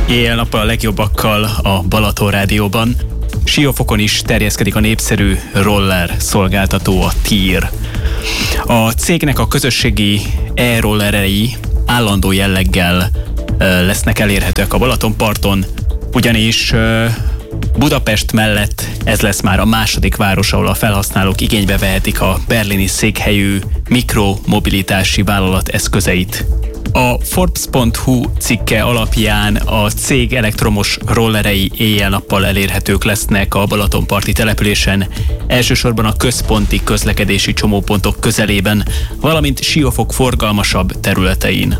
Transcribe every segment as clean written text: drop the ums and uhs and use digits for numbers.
Éjjel-nappal a legjobbakkal a Balaton Rádióban. Siófokon is terjeszkedik a népszerű roller szolgáltató, a TIR. A cégnek a közösségi e-rollerei állandó jelleggel lesznek elérhetőek a Balatonparton, ugyanis Budapest mellett ez lesz már a második város, ahol a felhasználók igénybe vehetik a berlini székhelyű mikromobilitási vállalat eszközeit. A Forbes.hu cikke alapján a cég elektromos rollerei éjjel-nappal elérhetők lesznek a balatonparti településen, elsősorban a központi közlekedési csomópontok közelében, valamint Siófok forgalmasabb területein.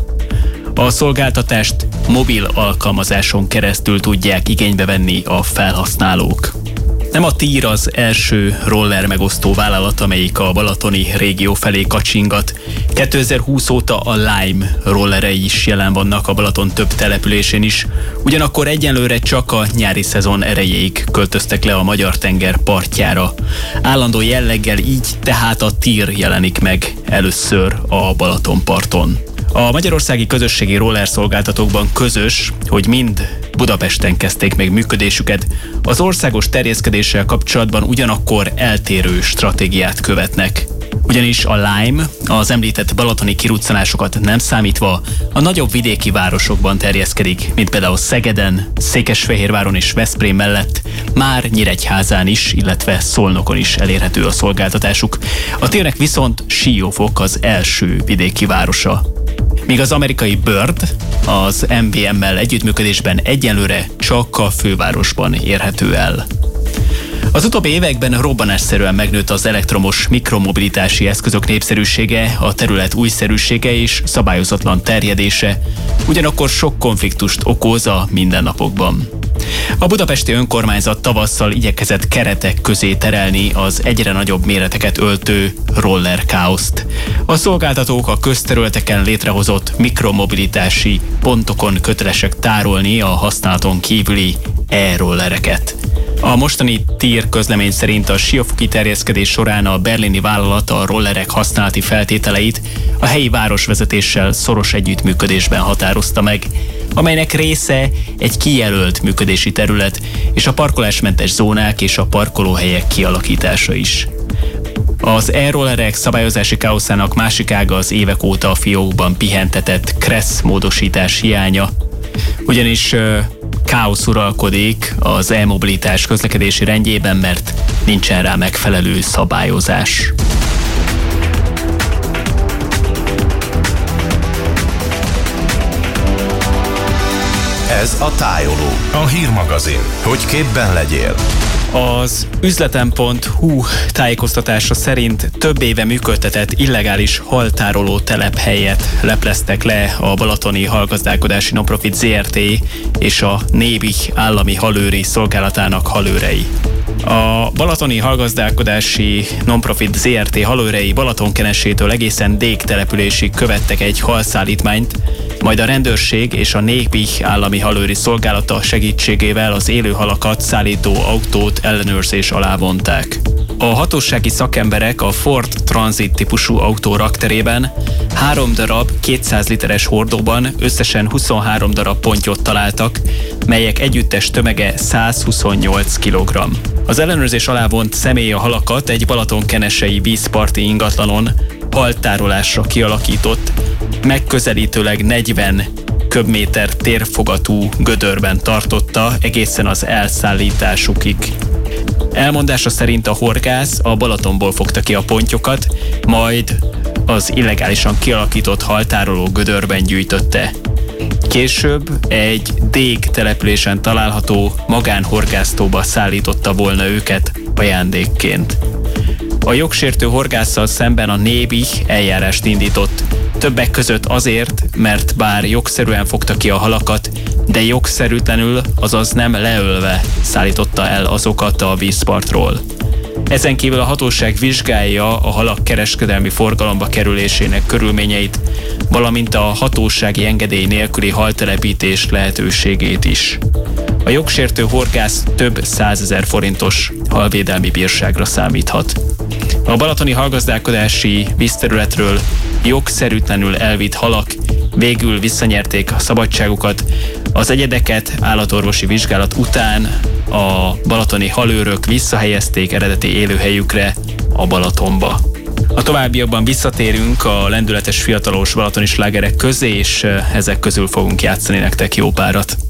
A szolgáltatást mobil alkalmazáson keresztül tudják igénybe venni a felhasználók. Nem a TIR az első roller megosztó vállalat, amelyik a balatoni régió felé kacsingat. 2020 óta a Lime rollerei is jelen vannak a Balaton több településén is, ugyanakkor egyenlőre csak a nyári szezon erejéig költöztek le a Magyar-tenger partjára. Állandó jelleggel így tehát a TIR jelenik meg először a Balatonparton. A magyarországi közösségi roller szolgáltatókban közös, hogy mind Budapesten kezdték meg működésüket, az országos terjeszkedéssel kapcsolatban ugyanakkor eltérő stratégiát követnek. Ugyanis a Lime, az említett balatoni kiruccanásokat nem számítva, a nagyobb vidéki városokban terjeszkedik, mint például Szegeden, Székesfehérváron és Veszprém mellett, már Nyíregyházán is, illetve Szolnokon is elérhető a szolgáltatásuk. A TIR-nek viszont Siófok az első vidéki városa. Míg az amerikai Bird az MVM-mel együttműködésben egyenlőre csak a fővárosban érhető el. Az utóbbi években robbanásszerűen megnőtt az elektromos mikromobilitási eszközök népszerűsége, a terület újszerűsége és szabályozatlan terjedése, ugyanakkor sok konfliktust okoz a mindennapokban. A budapesti önkormányzat tavasszal igyekezett keretek közé terelni az egyre nagyobb méreteket öltő roller káoszt. A szolgáltatók a közterületeken létrehozott mikromobilitási pontokon kötelesek tárolni a használaton kívüli e-rollereket. A mostani TIR közlemény szerint a siófoki terjeszkedés során a berlini vállalat a rollerek használati feltételeit a helyi városvezetéssel szoros együttműködésben határozta meg, amelynek része egy kijelölt működési terület és a parkolásmentes zónák és a parkolóhelyek kialakítása is. Az e-rollerek szabályozási káoszának másik ága az évek óta a fiókban pihentetett KRESZ módosítás hiánya, ugyanis káosz uralkodik az e-mobilitás közlekedési rendjében, mert nincsen rá megfelelő szabályozás. Ez a Tájoló, a hírmagazin, hogy képben legyél. Az üzletem.hu tájékoztatása szerint több éve működtetett illegális haltároló telephelyet lepleztek le a balatoni halgazdálkodási non-profit ZRT és a Nébih állami halőri szolgálatának halőrei. A balatoni halgazdálkodási non-profit ZRT halőrei Balatonkenesétől egészen Dég településig követtek egy halszállítmányt, majd a rendőrség és a Nébih állami halőri szolgálata segítségével az élő halakat szállító autót ellenőrzés alá vonták. A hatósági szakemberek a Ford Transit típusú autó rakterében 3 darab 200 literes hordóban összesen 23 darab pontyot találtak, melyek együttes tömege 128 kg. Az ellenőrzés alá vont személy a halakat egy balatonkenesei vízparti ingatlanon haltárolásra kialakított, megközelítőleg 40 köbméter térfogatú gödörben tartotta egészen az elszállításukig. Elmondása szerint a horgász a Balatonból fogta ki a pontyokat, majd az illegálisan kialakított haltároló gödörben gyűjtötte. Később egy Dég településen található magánhorgásztóba szállította volna őket ajándékként. A jogsértő horgásszal szemben a Nébih eljárást indított, többek között azért, mert bár jogszerűen fogta ki a halakat, de jogszerűtlenül, azaz nem leölve szállította el azokat a vízpartról. Ezen kívül a hatóság vizsgálja a halak kereskedelmi forgalomba kerülésének körülményeit, valamint a hatósági engedély nélküli haltelepítés lehetőségét is. A jogsértő horgász több 100 000 forintos halvédelmi bírságra számíthat. A balatoni halgazdálkodási vízterületről jogszerűtlenül elvitt halak végül visszanyerték a szabadságukat, Az egyedeket állatorvosi vizsgálat után a balatoni halőrök visszahelyezték eredeti élőhelyükre, a Balatonba. A továbbiakban visszatérünk a lendületes fiatalos balatoni slágerek közé, és ezek közül fogunk játszani nektek jó párat.